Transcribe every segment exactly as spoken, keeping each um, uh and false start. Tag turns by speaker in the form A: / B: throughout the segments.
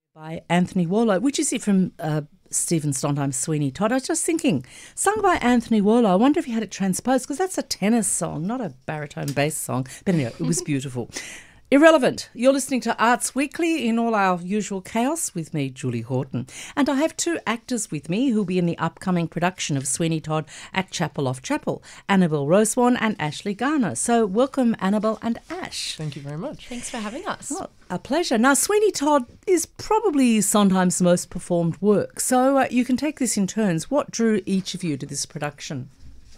A: By Anthony Warlow, which is it from uh, Stephen Sondheim's Sweeney Todd. I was just thinking, sung by Anthony Warlow, I wonder if he had it transposed, because that's a tenor song, not a baritone bass song. But anyway, it was beautiful. Irrelevant. You're listening to Arts Weekly in all our usual chaos with me, Julie Horton. And I have two actors with me who'll be in the upcoming production of Sweeney Todd at Chapel of Chapel, Annabelle Rosewarne and Ashley Garner. So welcome, Annabelle and Ash.
B: Thank you very much.
C: Thanks for having us.
A: Oh, a pleasure. Now, Sweeney Todd is probably Sondheim's most performed work, so uh, you can take this in turns. What drew each of you to this production?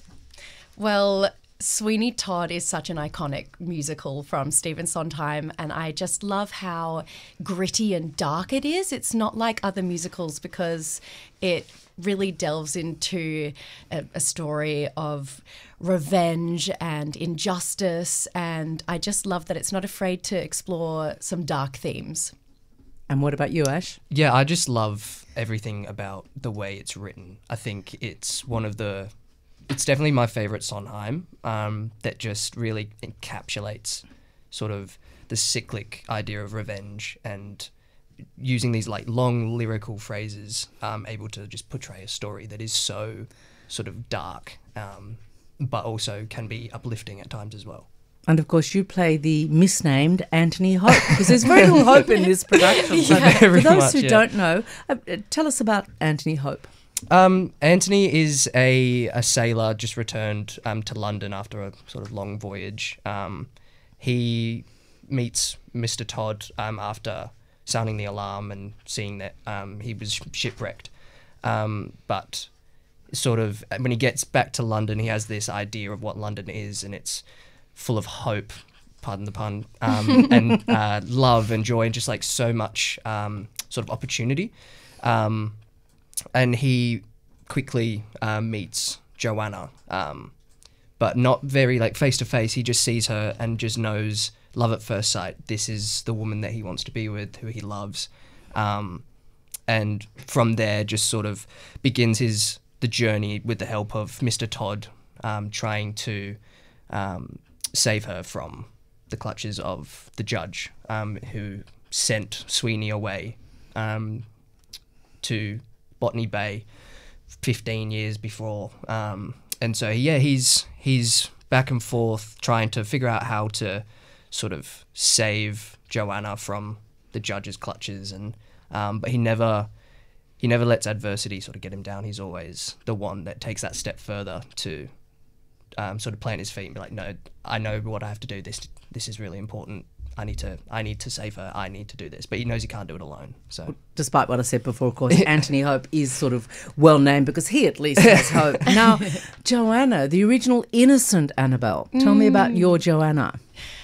C: Well, Sweeney Todd is such an iconic musical from Stephen Sondheim, and I just love how gritty and dark it is. It's not like other musicals because it really delves into a, a story of revenge and injustice, and I just love that it's not afraid to explore some dark themes.
A: And what about you, Ash?
B: Yeah, I just love everything about the way it's written. I think it's one of the... It's definitely my favourite Sondheim, um, that just really encapsulates sort of the cyclic idea of revenge and using these like long lyrical phrases, um, able to just portray a story that is so sort of dark, um, but also can be uplifting at times as well.
A: And of course, you play the misnamed Anthony Hope, because there's very little hope in this production. So
B: Yeah,
A: for
B: very
A: those
B: much,
A: who
B: yeah.
A: don't know, uh, uh, tell us about Anthony Hope.
B: Um, Anthony is a, a sailor just returned um, to London after a sort of long voyage. Um, he meets Mister Todd um, after sounding the alarm and seeing that um, he was shipwrecked. Um, but sort of when he gets back to London, he has this idea of what London is, and it's full of hope, pardon the pun, um, and uh, love and joy and just like so much um, sort of opportunity. Um, And he quickly um, meets Joanna, um, but not very like face to face. He just sees her and just knows love at first sight. This is the woman that he wants to be with, who he loves. Um, and from there just sort of begins his the journey with the help of Mister Todd, um, trying to um, save her from the clutches of the judge, um, who sent Sweeney away um, to Botany Bay fifteen years before. Um, and so, yeah, he's he's back and forth trying to figure out how to sort of save Joanna from the judge's clutches. And um, but he never he never lets adversity sort of get him down. He's always the one that takes that step further to um, sort of plant his feet and be like, no, I know what I have to do. This this is really important. I need to I need to save her. I need to do this. But he knows he can't do it alone. So,
A: despite what I said before, of course, Anthony Hope is sort of well named because he at least has hope. Now, Joanna, the original innocent Annabelle. Tell mm. me about your Joanna.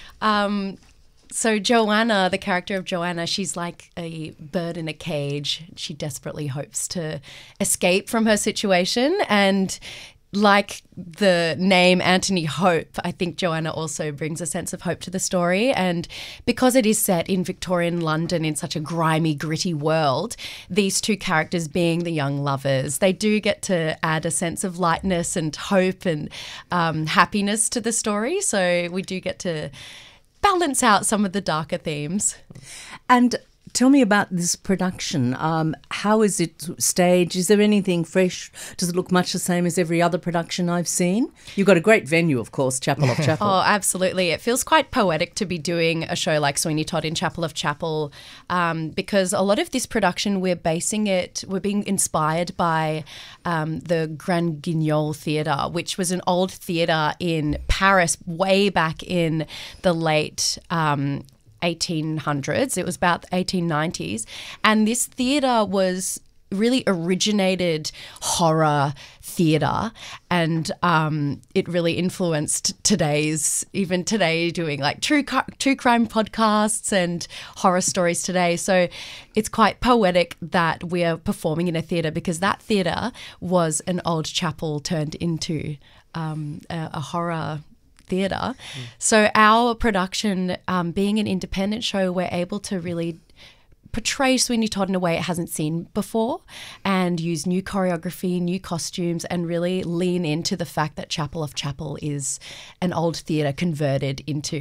C: Um, so Joanna, the character of Joanna, she's like a bird in a cage. She desperately hopes to escape from her situation, and like the name Anthony Hope, I think Joanna also brings a sense of hope to the story. And because it is set in Victorian London in such a grimy, gritty world, these two characters being the young lovers, they do get to add a sense of lightness and hope and um, happiness to the story. So we do get to balance out some of the darker themes.
A: And tell me about this production. Um, how is it staged? Is there anything fresh? Does it look much the same as every other production I've seen? You've got a great venue, of course, Chapel of Chapel.
C: Oh, absolutely. It feels quite poetic to be doing a show like Sweeney Todd in Chapel of Chapel, um, because a lot of this production, we're basing it, we're being inspired by um, the Grand Guignol Theatre, which was an old theatre in Paris way back in the late um eighteen hundreds. It was about the eighteen nineties. And this theatre was really originated horror theatre, and um, it really influenced today's, even today, doing like true, true crime podcasts and horror stories today. So it's quite poetic that we're performing in a theatre, because that theatre was an old chapel turned into um, a, a horror theatre. Mm. So our production, um, being an independent show, we're able to really portray Sweeney Todd in a way it hasn't seen before, and use new choreography, new costumes, and really lean into the fact that Chapel of Chapel is an old theatre converted into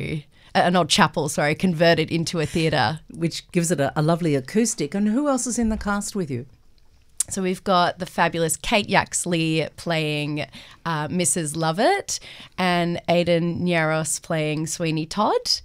C: an old chapel, sorry, converted into a theatre.
A: Which gives it a, a lovely acoustic. And who else is in the cast with you?
C: So we've got the fabulous Kate Yaxley playing uh, Missus Lovett and Aidan Nyaros playing Sweeney Todd.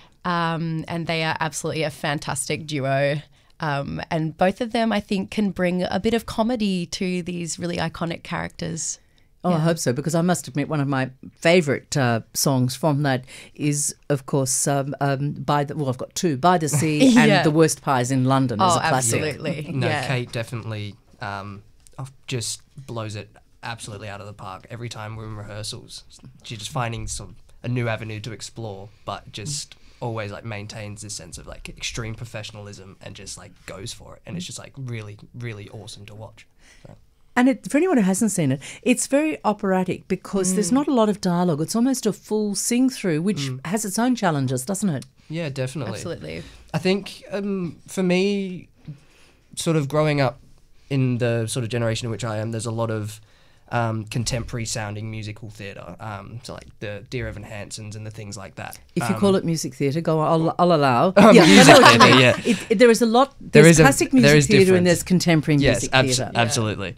C: Um, and they are absolutely a fantastic duo. Um, and both of them, I think, can bring a bit of comedy to these really iconic characters.
A: Oh,
C: Yeah.
A: I hope so, because I must admit one of my favourite uh, songs from that is, of course, um, um, by the well, I've got two, By the Sea
C: Yeah.
A: and The Worst Pies in London is
C: Oh,
A: a classic.
C: absolutely.
B: No,
C: Yeah.
B: Kate definitely um, just blows it absolutely out of the park every time we're in rehearsals. She's just finding some a new avenue to explore, but just always like maintains this sense of like extreme professionalism and just like goes for it, and it's just like really, really awesome to watch. So.
A: And it, for anyone who hasn't seen it, it's very operatic because there's not a lot of dialogue. It's almost a full sing-through, which has its own challenges, doesn't it?
B: Yeah, definitely.
C: Absolutely.
B: I think um, for me, sort of growing up in the sort of generation in which I am, there's a lot of um, contemporary sounding musical theatre, um, so like the Dear Evan Hansons and the things like that.
A: If you
B: Um,
A: call it music theatre, go on, I'll, I'll allow.
B: Oh,
A: yeah,
B: music
A: I know what you
B: theatre,
A: mean.
B: yeah.
A: It, it- there is a lot,
B: There
A: there's
B: is a-
A: classic
B: there
A: music
B: is
A: theatre and
B: difference.
A: there's contemporary
B: yes,
A: music
B: abs-
A: theatre.
B: absolutely.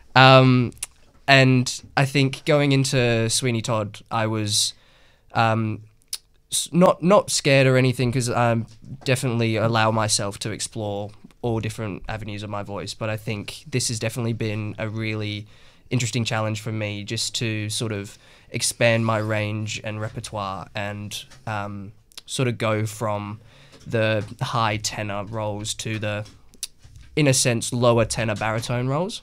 B: Um, and I think going into Sweeney Todd, I was um, s- not not scared or anything, because I definitely allow myself to explore all different avenues of my voice. But I think this has definitely been a really interesting challenge for me, just to sort of expand my range and repertoire and um, sort of go from the high tenor roles to the, in a sense, lower tenor baritone roles.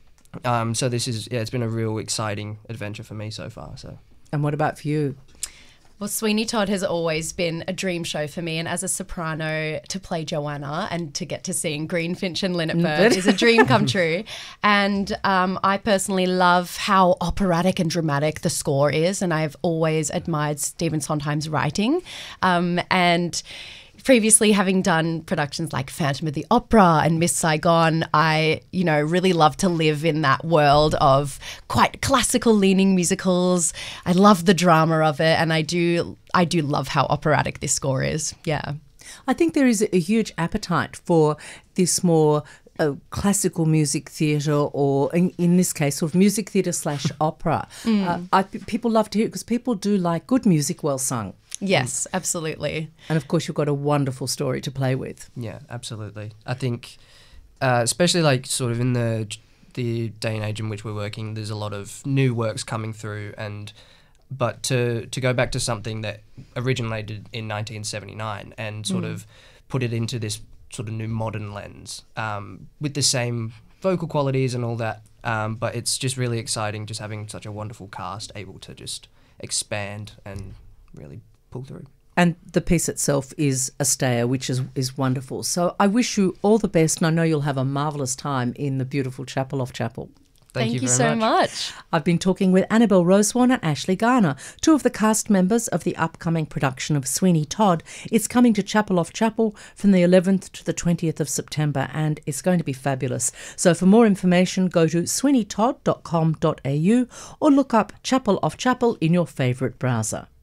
B: Um, so this is, yeah, it's been a real exciting adventure for me so far. So
A: And what about for you?
C: Well, Sweeney Todd has always been a dream show for me, and as a soprano, to play Joanna and to get to sing Greenfinch and Linnet Bird is a dream come true. And um, I personally love how operatic and dramatic the score is, and I've always admired Stephen Sondheim's writing. Um, and previously, having done productions like Phantom of the Opera and Miss Saigon, I, you know, really love to live in that world of quite classical leaning musicals. I love the drama of it, and I do I do love how operatic this score is. Yeah.
A: I think there is a huge appetite for this more uh, classical music theatre, or in, in this case, sort of music theatre slash opera. Uh, I, people love to hear it because people do like good music well sung.
C: Yes, absolutely.
A: And of course, you've got a wonderful story to play with.
B: yeah, absolutely. I think, uh, especially like sort of in the the day and age in which we're working, there's a lot of new works coming through, and but to to go back to something that originated in nineteen seventy-nine and sort of put it into this sort of new modern lens, um, with the same vocal qualities and all that. Um, but it's just really exciting, just having such a wonderful cast able to just expand and really pull through.
A: And the piece itself is a stayer, which is, is wonderful. So I wish you all the best, and I know you'll have a marvellous time in the beautiful Chapel of Chapel.
B: Thank,
C: Thank
B: you,
C: you
B: very
C: so
B: much.
C: much.
A: I've been talking with Annabelle Rosewarne and Ashley Garner, two of the cast members of the upcoming production of Sweeney Todd. It's coming to Chapel of Chapel from the eleventh to the twentieth of September, and it's going to be fabulous. So for more information, go to sweeney todd dot com dot a u or look up Chapel of Chapel in your favourite browser.